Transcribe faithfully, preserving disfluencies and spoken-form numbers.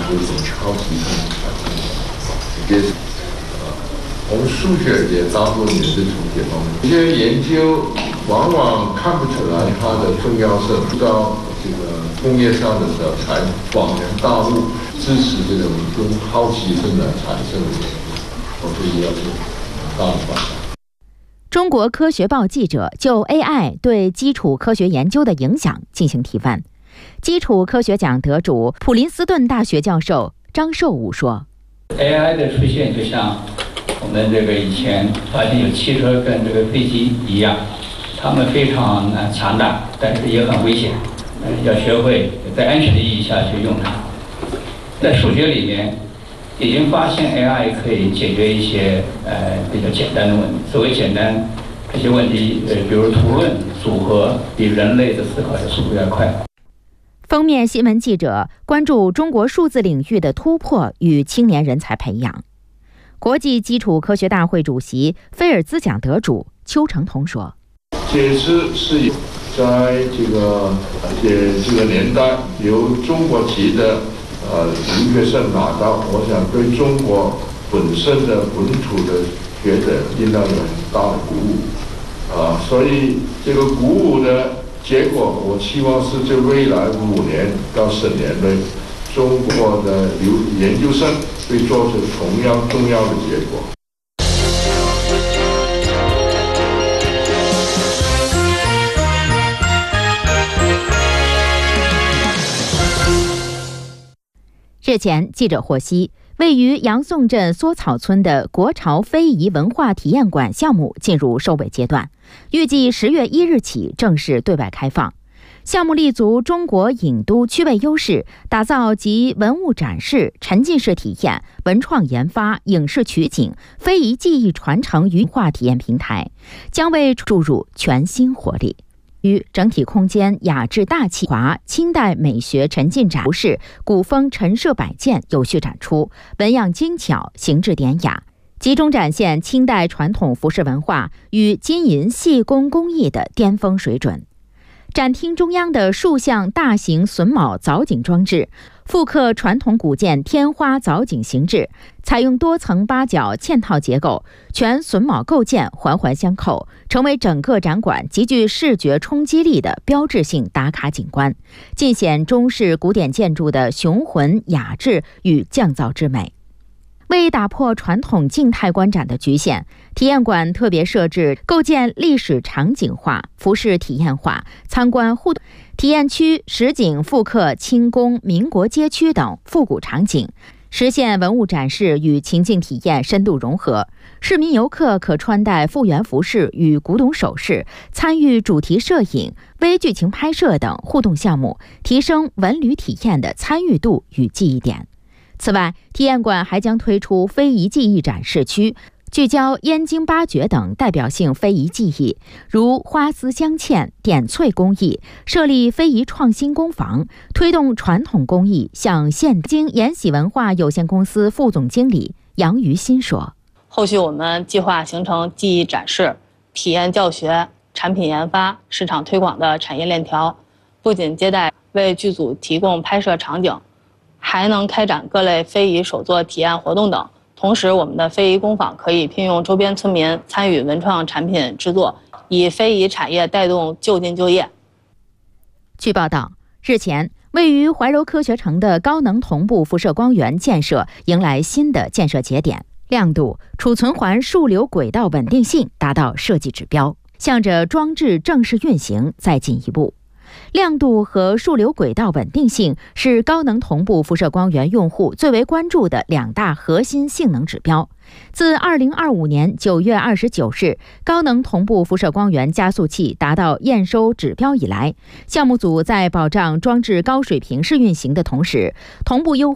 有种好奇心产生的，也是呃，我们数学也大部分也是从这方面。这些研究往往看不出来它的重要性，到这个工业上的时候才恍然大悟，支持这种用好奇心来产生的研究，我觉得要是大的发展。 中国科学报记者就 A I 对基础科学研究的影响进行提问。基础科学奖得主、普林斯顿大学教授张寿武说 ：“A I 的出现就像我们这个以前发现有汽车跟这个飞机一样，它们非常强大，但是也很危险。要学会在安全的意义下去用它。在数学里面，已经发现 A I 可以解决一些呃比较简单的问题。所谓简单，这些问题呃，比如图论组合，比人类的思考的速度要快。” 封面新闻记者关注中国数字领域的突破与青年人才培养。国际基础科学大会主席、菲尔兹奖得主邱成桐说：“ 这次是在这个这这个年代由中国籍的呃留学生拿到，我想对中国本身的本土的学者应当有很大的鼓舞啊、呃，所以这个鼓舞的结果，我期望是在未来五年到十年内，中国的留研究生会做出同样重要的结果。” 日前，记者获悉，位于杨宋镇梭草村的国潮非遗文化体验馆项目进入收尾阶段，预计十月一日起正式对外开放。项目立足中国郢都区位优势，打造集文物展示、沉浸式体验、文创研发、影视取景、非遗技艺传承于文化体验平台，将为注入全新活力。于整体空间雅致大气华，清代美学沉浸展服饰、古风陈设摆件有序展出，纹样精巧，形制典雅，集中展现清代传统服饰文化与金银细工工艺的巅峰水准。展厅中央的数项大型榫卯藻井装置，复刻传统古建天花藻井形制，采用多层八角嵌套结构，全榫卯构件环环相扣，成为整个展馆极具视觉冲击力的标志性打卡景观，尽显中式古典建筑的雄浑雅致与匠造之美。为打破传统静态观展的局限，体验馆特别设置构建历史场景化、服饰体验化、参观互动体验区，实景复刻清宫、民国街区等复古场景，实现文物展示与情境体验深度融合。市民游客可穿戴复原服饰与古董首饰，参与主题摄影、微剧情拍摄等互动项目，提升文旅体验的参与度与记忆点。此外，体验馆还将推出非遗技艺展示区，聚焦燕京八绝等代表性非遗技艺，如花丝镶嵌、点翠工艺，设立非遗创新工坊，推动传统工艺向现经延禧文化有限公司副总经理杨于新说：“ 后续我们计划形成技艺展示、体验教学、产品研发、市场推广的产业链条，不仅接待为剧组提供拍摄场景，还能开展各类非遗手作体验活动等。同时，我们的非遗工坊可以聘用周边村民参与文创产品制作，以非遗产业带动就近就业。” 据报道，日前，位于怀柔科学城的高能同步辐射光源建设迎来新的建设节点，亮度、储存环数流轨道稳定性达到设计指标，向着装置正式运行再进一步。亮度和数流轨道稳定性是高能同步辐射光源用户最为关注的两大核心性能指标。自二零二五年九月二十九日高能同步辐射光源加速器达到验收指标以来，项目组在保障装置高水平试运行的同时，同步优